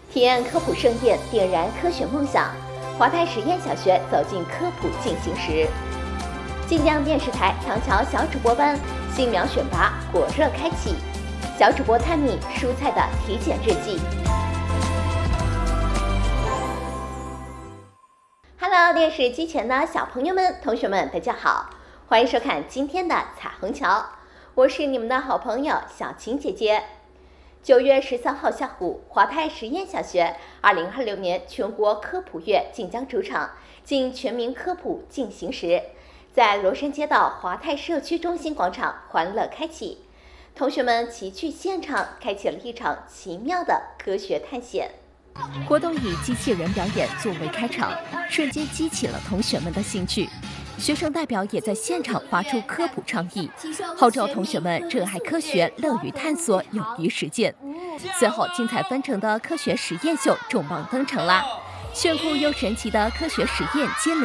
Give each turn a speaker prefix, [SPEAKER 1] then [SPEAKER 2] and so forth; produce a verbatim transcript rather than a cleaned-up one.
[SPEAKER 1] 体验科普盛宴，点燃科学梦想。华泰实验小学走进科普进行时。晋江电视台强桥小主播班新苗选拔火热开启，小主播探秘蔬菜的体检日记。Hello， 电视机前的小朋友们、同学们，大家好，欢迎收看今天的彩虹桥，我是你们的好朋友小晴姐姐。九月十三号下午，华泰实验小学二零二六年全国科普月晋江主场进全民科普进行时，在罗山街道华泰社区中心广场欢乐开启，同学们齐聚现场，开启了一场奇妙的科学探险。
[SPEAKER 2] 活动以机器人表演作为开场，瞬间激起了同学们的兴趣。学生代表也在现场发出科普倡议，号召同学们热爱科学、乐于探索、勇于实践。随后，精彩纷呈的科学实验秀重磅登场啦！炫酷又神奇的科学实验接连